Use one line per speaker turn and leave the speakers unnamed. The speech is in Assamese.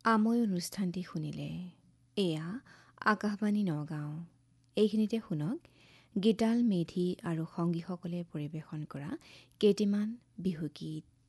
আমৈ অনুষ্ঠানটি শুনিলে। এয়া আকাশবাণী নগাঁও। এইখিনিতে শুনক গীতাল মেধি আৰু সংগীসকলে পৰিৱেশন কৰা কেইটিমান বিহুগীত।